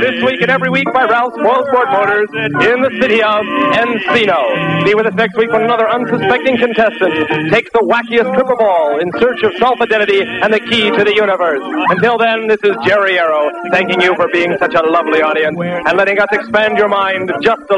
this week and every week by Ralph's Spoilsport Motors in the city of Encino. Be with us next week when another unsuspecting contestant takes the wackiest trip of all in search of self-identity and the key to the universe. Until then, this is Jerry Arrow, thanking you for being such a lovely audience and letting us expand your mind just a